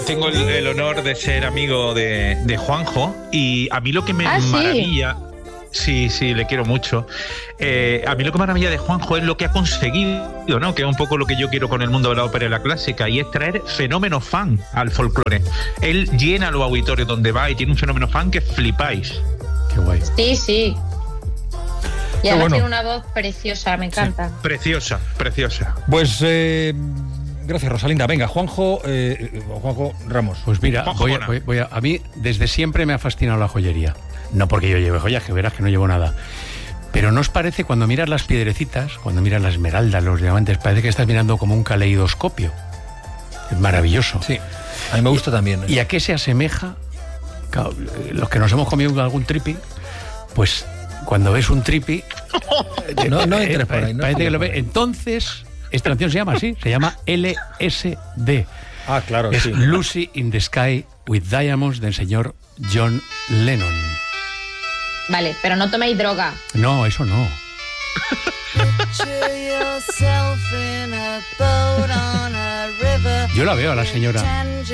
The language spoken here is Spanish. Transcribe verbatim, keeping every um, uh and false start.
Tengo el, el honor de ser amigo de, de Juanjo y a mí lo que me ¿Ah, sí? maravilla... Sí, sí, le quiero mucho. Eh, a mí lo que me maravilla de Juanjo es lo que ha conseguido, ¿no? Que es un poco lo que yo quiero con el mundo de la ópera y la clásica, y es traer fenómeno fan al folclore. Él llena los auditorios donde va y tiene un fenómeno fan que flipáis. Qué guay. Sí, sí. Y además bueno. tiene una voz preciosa, me encanta. Sí, preciosa, preciosa. Pues eh, gracias, Rosalinda. Venga, Juanjo, eh, Juanjo Ramos. Pues mira, Juanjo voy a, Bona. voy- voy a, a mí desde siempre me ha fascinado la joyería. No porque yo lleve joyas, que verás que no llevo nada. Pero ¿no os parece cuando miras las piedrecitas, cuando miras la esmeralda, los diamantes, parece que estás mirando como un caleidoscopio? Es maravilloso. Sí, a mí me gusta también. ¿Y a qué se asemeja? Claro, los que nos hemos comido algún tripi, pues cuando ves un tripi... No, no eh, entres por ahí. No parece que lo entres ve. por ahí. Entonces, esta canción se llama así, se llama L S D. Ah, claro, Es sí. Lucy in the Sky with Diamonds del señor John Lennon. Vale, pero no toméis droga. No, eso no. Yo la veo a la señora